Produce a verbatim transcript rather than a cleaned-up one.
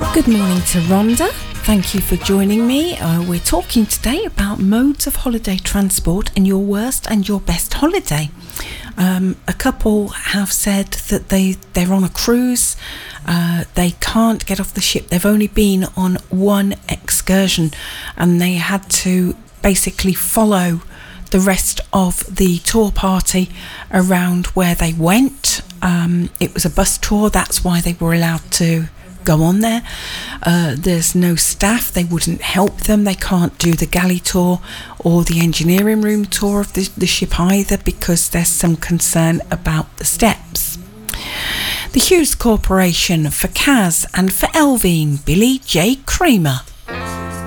Good morning to Rhonda. Thank you for joining me. Uh, we're talking today about modes of holiday transport and your worst and your best holiday. Um, a couple have said that they, they're on a cruise. Uh, they can't get off the ship. They've only been on one excursion and they had to basically follow the rest of the tour party around where they went. Um, it was a bus tour, that's why they were allowed to go on there. Uh, there's no staff, they wouldn't help them. They can't do the galley tour or the engineering room tour of the, the ship either, because there's some concern about the steps. The Hughes Corporation for Kaz and for Elvine, Billy J. Kramer.